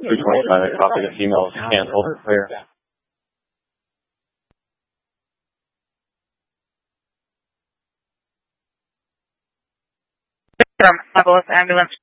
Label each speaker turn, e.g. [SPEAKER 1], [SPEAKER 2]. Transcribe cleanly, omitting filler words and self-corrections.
[SPEAKER 1] 325, copy the female is canceled. Clear.
[SPEAKER 2] Ambulance